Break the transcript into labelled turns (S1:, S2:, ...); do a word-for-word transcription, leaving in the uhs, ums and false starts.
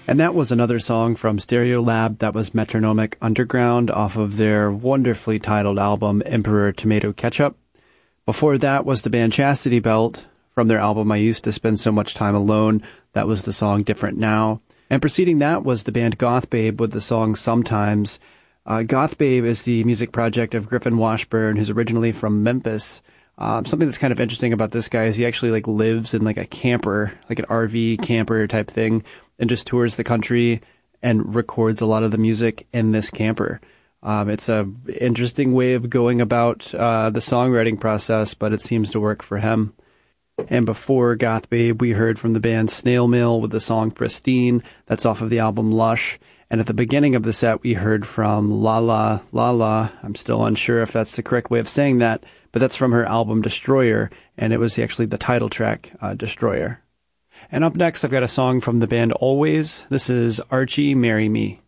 S1: And that was another song from Stereolab. That was Metronomic Underground off of their wonderfully titled album, Emperor Tomato Ketchup. Before that was the band Chastity Belt from their album, I Used to Spend So Much Time Alone. That was the song Different Now. And preceding that was the band Goth Babe with the song Sometimes. Uh, Goth Babe is the music project of Griffin Washburn, who's originally from Memphis. Um, something that's kind of interesting about this guy is he actually like lives in like a camper, like an R V camper type thing, and just tours the country and records a lot of the music in this camper. Um, it's a interesting way of going about uh, the songwriting process, but it seems to work for him. And before Goth Babe, we heard from the band Snail Mail with the song Pristine. That's off of the album Lush. And at the beginning of the set, we heard from La La La La. I'm still unsure if that's the correct way of saying that, but that's from her album Destroyer, and it was actually the title track, uh, Destroyer. And up next, I've got a song from the band Always. This is Archie, Marry Me.